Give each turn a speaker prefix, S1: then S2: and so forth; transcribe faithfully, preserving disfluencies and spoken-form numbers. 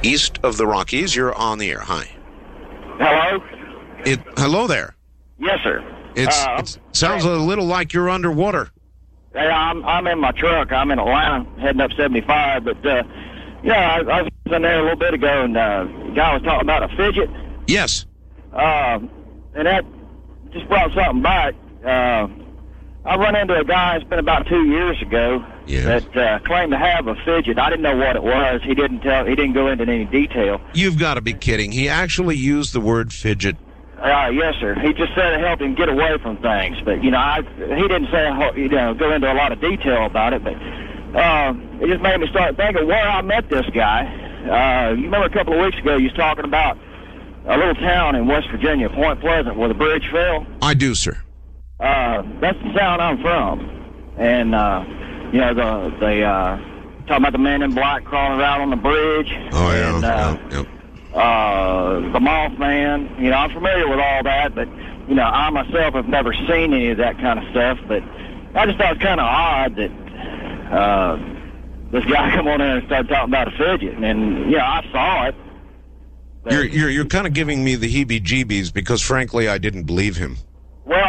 S1: east of the Rockies. You're on the air. Hi.
S2: Hello?
S1: It. Hello there.
S2: Yes, sir.
S1: It's,
S2: Uh,
S1: it sounds a little like you're underwater.
S2: Hey, I'm I'm in my truck. I'm in Atlanta, heading up seventy-five. But uh, yeah, I, I was in there a little bit ago, and uh, the guy was talking about a fidget.
S1: Yes.
S2: Uh, and that just brought something back. Uh, I run into a guy. It's been about two years ago
S1: Yes.
S2: that uh, claimed to have a fidget. I didn't know what it was. He didn't tell. He didn't go into any detail.
S1: You've got to be kidding. He actually used the word fidget.
S2: Uh, yes, sir. He just said it helped him get away from things. But, you know, I, he didn't say, you know, go into a lot of detail about it. But uh, it just made me start thinking where I met this guy. Uh, you remember a couple of weeks ago you was talking about a little town in West Virginia, Point Pleasant, where the bridge fell?
S1: I do, sir.
S2: Uh, that's the town I'm from. And, uh, you know, the, the uh, talking about the man in black crawling around on the bridge.
S1: Oh, yeah.
S2: And, uh,
S1: yeah, yeah.
S2: Uh, the Mothman, you know, I'm familiar with all that, but, you know, I myself have never seen any of that kind of stuff, but I just thought it was kind of odd that, uh, this guy come on there and started talking about a fidget, and, you know, I saw it.
S1: You're, you're, you're kind of giving me the heebie-jeebies because, frankly, I didn't believe him.